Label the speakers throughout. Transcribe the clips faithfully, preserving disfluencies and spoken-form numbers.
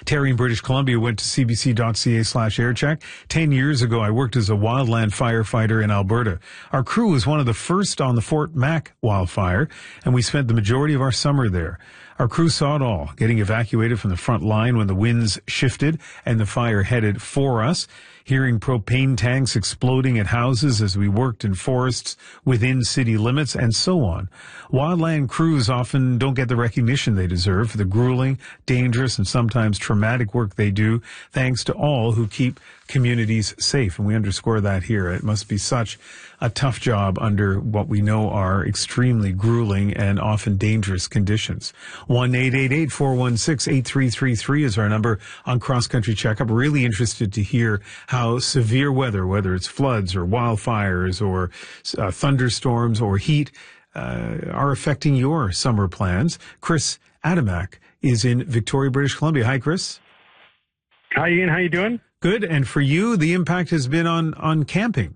Speaker 1: Terry in British Columbia went to cbc.ca slash aircheck. Ten years ago, I worked as a wildland firefighter in Alberta. Our crew was one of the first on the Fort Mac wildfire, and we spent the majority of our summer there. Our crew saw it all, getting evacuated from the front line when the winds shifted and the fire headed for us, hearing propane tanks exploding at houses as we worked in forests within city limits, and so on. Wildland crews often don't get the recognition they deserve for the grueling, dangerous, and sometimes traumatic work they do, thanks to all who keep communities safe. And we underscore that here. It must be such a tough job under what we know are extremely grueling and often dangerous conditions. one eight eight eight, four one six, eight three three three is our number on Cross Country Checkup. Really interested to hear how severe weather, whether it's floods or wildfires or uh, thunderstorms or heat, uh, are affecting your summer plans. Chris Adamak is in Victoria, British Columbia. Hi, Chris.
Speaker 2: Hi, Ian. How you doing?
Speaker 1: Good. And for you, the impact has been on, on camping.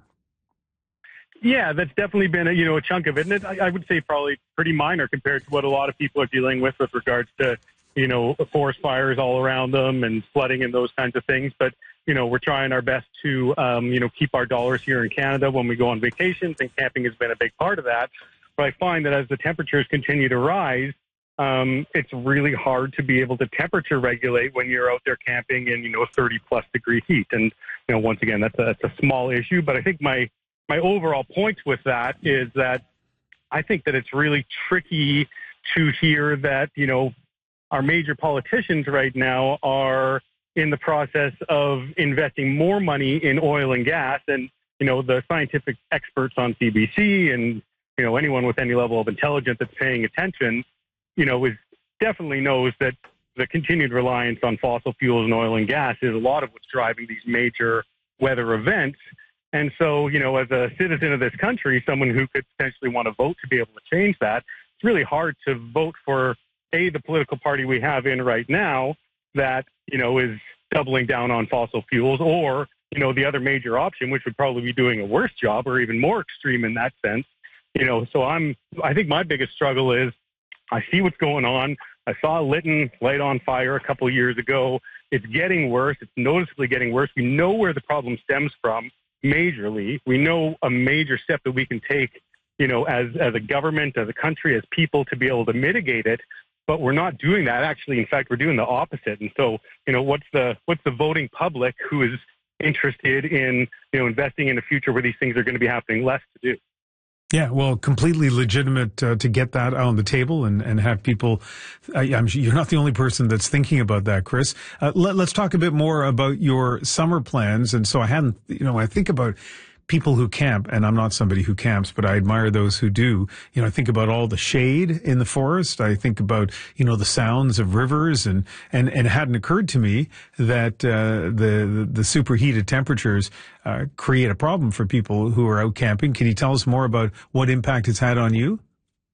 Speaker 2: Yeah, that's definitely been a, you know, a chunk of it. And it, I, I would say probably pretty minor compared to what a lot of people are dealing with with regards to, you know, forest fires all around them and flooding and those kinds of things. But, you know, we're trying our best to, um, you know, keep our dollars here in Canada when we go on vacations, and camping has been a big part of that. But I find that as the temperatures continue to rise, um, it's really hard to be able to temperature regulate when you're out there camping in, you know, thirty plus degree heat. And, you know, once again, that's a, that's a small issue. But I think my, my overall point with that is that I think that it's really tricky to hear that, you know, our major politicians right now are in the process of investing more money in oil and gas. And, you know, the scientific experts on C B C and, you know, anyone with any level of intelligence that's paying attention, you know, is definitely knows that the continued reliance on fossil fuels and oil and gas is a lot of what's driving these major weather events. And so, you know, as a citizen of this country, someone who could potentially want to vote to be able to change that, it's really hard to vote for, A, the political party we have in right now that, you know, is doubling down on fossil fuels, or, you know, the other major option, which would probably be doing a worse job or even more extreme in that sense. You know, so I'm, I think my biggest struggle is I see what's going on. I saw Lytton light on fire a couple of years ago. It's getting worse. It's noticeably getting worse. We know where the problem stems from majorly. We know a major step that we can take, you know, as, as a government, as a country, as people to be able to mitigate it. But we're not doing that. Actually, in fact, we're doing the opposite. And so, you know, what's the what's the voting public who is interested in, you know, investing in a future where these things are going to be happening less to do?
Speaker 1: Yeah, well, completely legitimate uh, to get that on the table and, and have people, uh, I'm, you're not the only person that's thinking about that, Chris. Uh, let, let's talk a bit more about your summer plans. And so I hadn't, you know, I think about people who camp, and I'm not somebody who camps, but I admire those who do. You know, I think about all the shade in the forest. I think about, you know, the sounds of rivers, and, and, and it hadn't occurred to me that, uh, the, the, the superheated temperatures, uh, create a problem for people who are out camping. Can you tell us more about what impact it's had on you?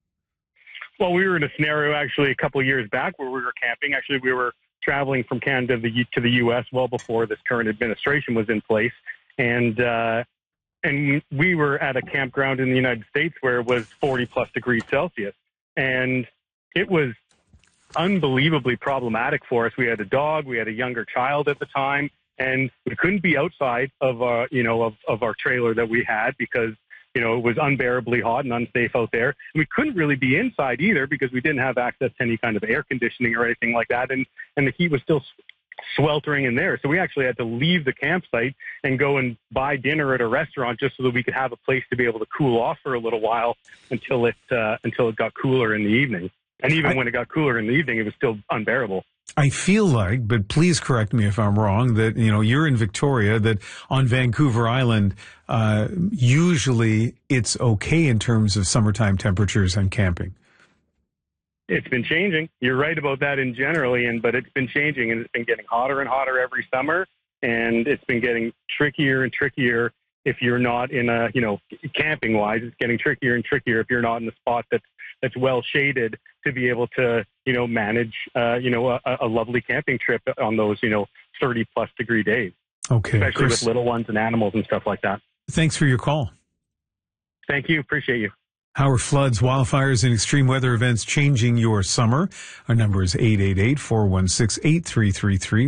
Speaker 2: Well, we were in a scenario actually a couple of years back where we were camping. Actually, we were traveling from Canada to the, to the U S well before this current administration was in place. And, uh, And we were at a campground in the United States where it was forty plus degrees Celsius. And it was unbelievably problematic for us. We had a dog, we had a younger child at the time, and we couldn't be outside of, uh, you know, of, of our trailer that we had because, you know, it was unbearably hot and unsafe out there. And we couldn't really be inside either because we didn't have access to any kind of air conditioning or anything like that. And, and the heat was still sweltering in there. So we actually had to leave the campsite and go and buy dinner at a restaurant just so that we could have a place to be able to cool off for a little while until it uh, until it got cooler in the evening. And even I, when it got cooler in the evening, it was still unbearable. I
Speaker 1: feel like, but please correct me if I'm wrong, that, you know, you're in Victoria, that on Vancouver Island, uh, usually it's okay in terms of summertime temperatures and camping.
Speaker 2: It's been changing. You're right about that in general, Ian, but it's been changing, and it's been getting hotter and hotter every summer, and it's been getting trickier and trickier if you're not in a, you know, camping-wise. It's getting trickier and trickier if you're not in a spot that's that's well shaded to be able to, you know, manage, uh, you know, a, a lovely camping trip on those, you know, thirty plus degree days.
Speaker 1: Okay,
Speaker 2: especially
Speaker 1: Chris,
Speaker 2: with little ones and animals and stuff like that.
Speaker 1: Thanks for your call.
Speaker 2: Thank you. Appreciate you.
Speaker 1: How are floods, wildfires, and extreme weather events changing your summer? Our number is eight eight eight, four one six, eight three three three.